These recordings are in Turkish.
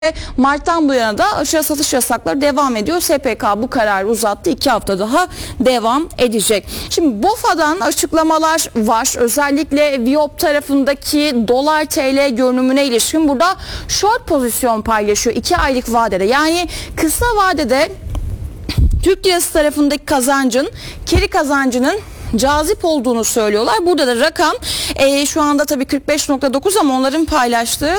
Mart'tan bu yana da aşırı satış yasakları devam ediyor. SPK bu kararı uzattı. 2 hafta daha devam edecek. Şimdi BOFA'dan açıklamalar var. Özellikle Viyop tarafındaki dolar TL görünümüne ilişkin burada short pozisyon paylaşıyor 2 aylık vadede. Yani kısa vadede Türk lirası tarafındaki keri kazancının cazip olduğunu söylüyorlar. Burada da rakam şu anda tabii 45.9 ama onların paylaştığı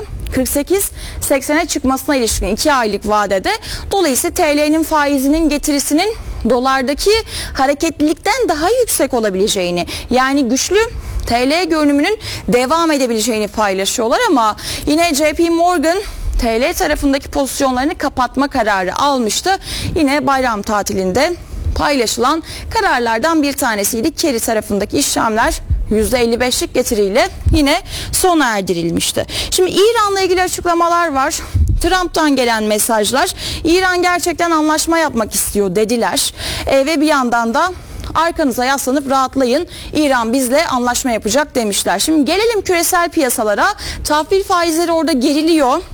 48.80'e çıkmasına ilişkin 2 aylık vadede. Dolayısıyla TL'nin faizinin getirisinin dolardaki hareketlilikten daha yüksek olabileceğini, yani güçlü TL görünümünün devam edebileceğini paylaşıyorlar ama yine JP Morgan TL tarafındaki pozisyonlarını kapatma kararı almıştı. Yine bayram tatilinde paylaşılan kararlardan bir tanesiydi. Keri tarafındaki işlemler %55'lik getiriyle yine sona erdirilmişti. Şimdi İran'la ilgili açıklamalar var. Trump'tan gelen mesajlar. İran gerçekten anlaşma yapmak istiyor dediler. Ve bir yandan da arkanıza yaslanıp rahatlayın, İran bizle anlaşma yapacak demişler. Şimdi gelelim küresel piyasalara. Tahvil faizleri orada geriliyor.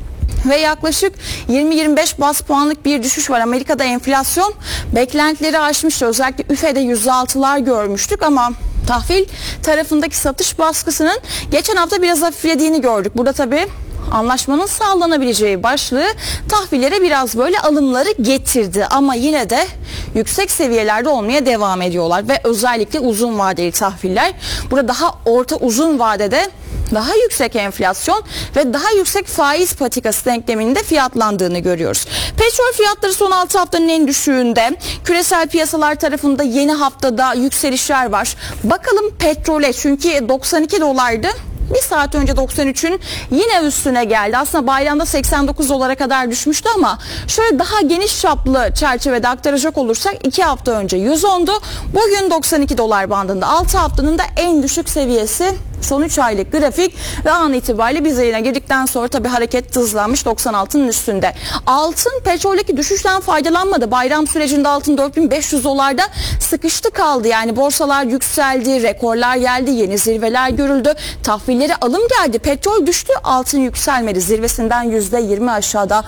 Ve yaklaşık 20-25 baz puanlık bir düşüş var. Amerika'da enflasyon beklentileri aşmıştı. Özellikle üfede %6'lar görmüştük ama tahvil tarafındaki satış baskısının geçen hafta biraz hafiflediğini gördük. Burada tabii anlaşmanın sağlanabileceği başlığı tahvillere biraz böyle alımları getirdi. Ama yine de yüksek seviyelerde olmaya devam ediyorlar. Ve özellikle uzun vadeli tahviller. Burada daha orta uzun vadede daha yüksek enflasyon ve daha yüksek faiz patikası denkleminde fiyatlandığını görüyoruz. Petrol fiyatları son 6 haftanın en düşüğünde. Küresel piyasalar tarafında yeni haftada yükselişler var. Bakalım petrole, çünkü 92 dolardı. Bir saat önce 93'ün yine üstüne geldi. Aslında bayramda 89 dolara kadar düşmüştü ama şöyle daha geniş çaplı çerçevede aktaracak olursak 2 hafta önce 110'du. Bugün 92 dolar bandında. 6 haftanın da en düşük seviyesi. Son 3 aylık grafik ve an itibariyle biz yayına girdikten sonra tabii hareket hızlanmış 96'nın üstünde. Altın petroldeki düşüşten faydalanmadı. Bayram sürecinde altın 4500 dolarda sıkıştı kaldı. Yani borsalar yükseldi, rekorlar geldi, yeni zirveler görüldü. Tahvillere alım geldi. Petrol düştü, altın yükselmedi. Zirvesinden %20 aşağıda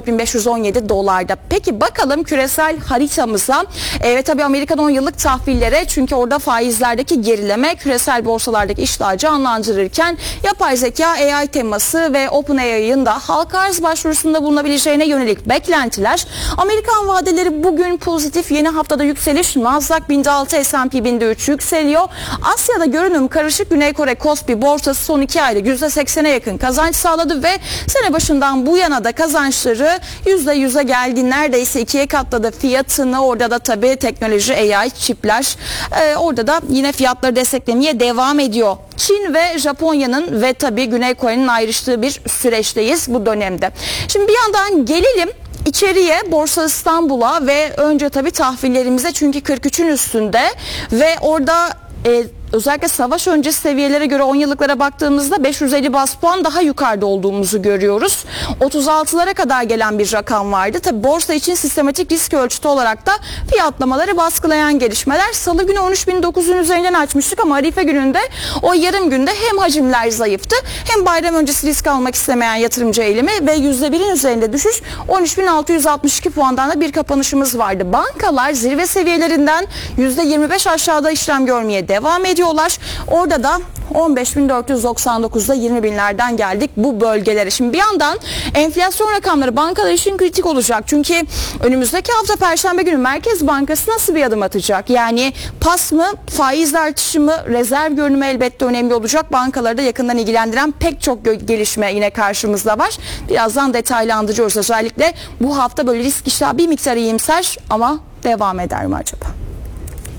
4517 dolarda. Peki bakalım küresel haritamıza. Evet tabii Amerikan 10 yıllık tahvillere, çünkü orada faizlerdeki gerileme küresel borsalardaki iştahı canlandırırken yapay zeka, AI teması ve OpenAI'ın da halka arz başvurusunda bulunabileceğine yönelik beklentiler. Amerikan vadeleri bugün pozitif, yeni haftada yükseliş. Nasdaq 1000'de 6, S&P 1000'de 3 yükseliyor. Asya'da görünüm karışık. Güney Kore Kospi borsası son 2 ayda %80'e yakın kazanç sağladı ve sene başından bu yana da kazançları %100'e geldi. Neredeyse 2'ye katladı fiyatını. Orada da tabii teknoloji, AI, çipler orada da yine fiyatları desteklemeye devam ediyor. Çin ve Japonya'nın ve tabii Güney Kore'nin ayrıştığı bir süreçteyiz bu dönemde. Şimdi bir yandan gelelim içeriye, Borsa İstanbul'a ve önce tabii tahvillerimize, çünkü 43'ün üstünde ve orada özellikle savaş öncesi seviyelere göre 10 yıllıklara baktığımızda 550 baz puan daha yukarıda olduğumuzu görüyoruz. 36'lara kadar gelen bir rakam vardı. Tabi borsa için sistematik risk ölçütü olarak da fiyatlamaları baskılayan gelişmeler. Salı günü 13.900'ün üzerinden açmıştık ama Arife gününde o yarım günde hem hacimler zayıftı hem bayram öncesi risk almak istemeyen yatırımcı eğilimi ve %1'in üzerinde düşüş, 13.662 puandan da bir kapanışımız vardı. Bankalar zirve seviyelerinden %25 aşağıda işlem görmeye devam ediyorlar. Orada da 15.499'da 20.000'lerden geldik bu bölgelere. Şimdi bir yandan enflasyon rakamları bankalar için kritik olacak. Çünkü önümüzdeki hafta Perşembe günü Merkez Bankası nasıl bir adım atacak? Yani pas mı, faiz artışı mı, rezerv görünümü elbette önemli olacak. Bankaları da yakından ilgilendiren pek çok gelişme yine karşımızda var. Birazdan detaylandırıyoruz. Özellikle bu hafta böyle risk iştahı bir miktar iyimser ama devam eder mi acaba?